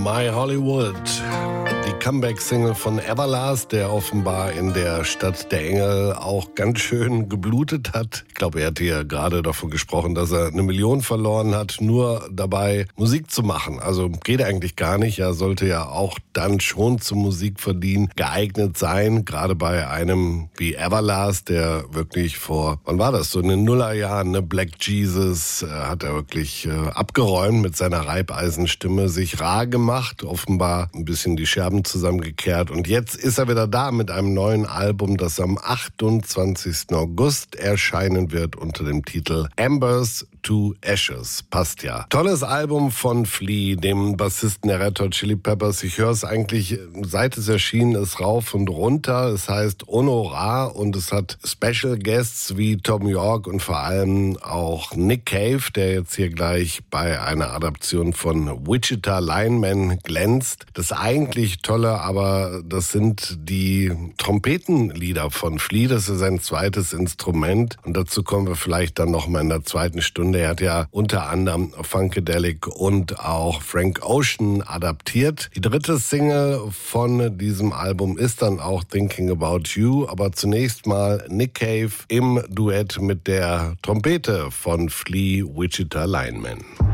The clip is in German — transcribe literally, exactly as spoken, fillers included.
My Hollywood. Die Comeback-Single von Everlast, der offenbar in der Stadt der Engel auch ganz schön geblutet hat. Ich glaube, er hat hier gerade davon gesprochen, dass er eine Million verloren hat, nur dabei Musik zu machen. Also geht eigentlich gar nicht. Er sollte ja auch dann schon zum Musikverdienen geeignet sein. Gerade bei einem wie Everlast, der wirklich vor, wann war das, so in den Nullerjahren, ne, Black Jesus, äh, hat er wirklich äh, abgeräumt mit seiner Reibeisenstimme, sich rar gemacht, offenbar ein bisschen die Scherben zusammengekehrt. Und jetzt ist er wieder da mit einem neuen Album, das am achtundzwanzigsten August erscheinen wird unter dem Titel Embers to Ashes. Passt ja. Tolles Album von Flea, dem Bassisten der Red Hot Chili Peppers. Ich höre es eigentlich, seit es erschienen ist, rauf und runter. Es heißt Honorar und es hat Special Guests wie Tom York und vor allem auch Nick Cave, der jetzt hier gleich bei einer Adaption von Wichita Lineman glänzt. Das eigentlich Tolle, aber das sind die Trompetenlieder von Flea. Das ist sein zweites Instrument und dazu kommen wir vielleicht dann noch mal in der zweiten Stunde. Er hat ja unter anderem Funkadelic und auch Frank Ocean adaptiert. Die dritte Single von diesem Album ist dann auch Thinking About You, aber zunächst mal Nick Cave im Duett mit der Trompete von Flea, Wichita Lineman.